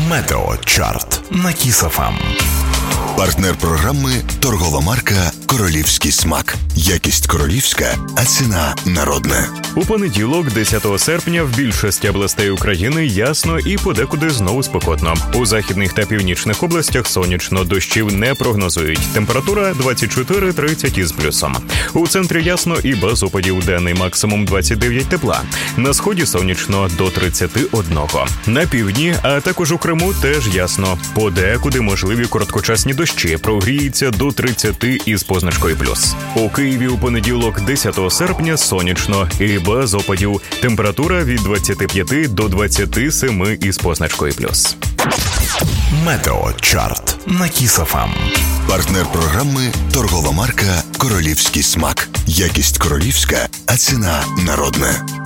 Метеочарт на Kiss FM. Партнер програми – торгова марка «Королівський смак». Якість королівська, а ціна народна. У понеділок, 10 серпня, в більшості областей України ясно і подекуди знову спекотно. У західних та північних областях сонячно, дощів не прогнозують. Температура 24-30 із плюсом. У центрі ясно і без опадів, денний максимум 29 тепла. На сході сонячно до 31. На півдні, а також у Криму теж ясно. Подекуди можливі короткочасні дощі, прогріється до 30 із позначкою плюс. У Києві у понеділок, 10 серпня, сонячно і без опадів. Температура від 25 до 27 із позначкою плюс. Метеочарт на Kiss FM. Партнер програми – торгова марка «Королівський смак». Якість королівська, а ціна народна.